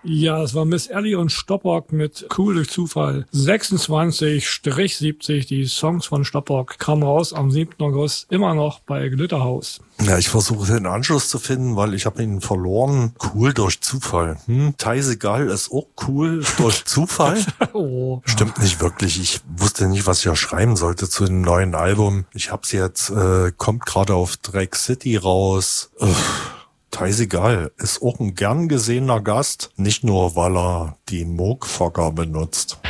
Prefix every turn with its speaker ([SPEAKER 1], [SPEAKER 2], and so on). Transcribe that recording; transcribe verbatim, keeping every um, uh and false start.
[SPEAKER 1] Ja, es war Miss Ellie und Stoppock mit Cool durch Zufall. sechsundzwanzig siebzig, die Songs von Stoppock kamen raus am siebten August, immer noch bei Glitterhouse.
[SPEAKER 2] Ja, ich versuche den Anschluss zu finden, weil ich habe ihn verloren. Cool durch Zufall. Hm? Teisegal ist auch cool durch Zufall.
[SPEAKER 1] Oh.
[SPEAKER 2] Stimmt nicht wirklich. Ich wusste nicht, was ich ja schreiben sollte zu dem neuen Album. Ich hab's jetzt, äh, kommt gerade auf Drag City raus. Uff. Teisegal ist auch ein gern gesehener Gast, nicht nur, weil er die Moog-Fogger benutzt.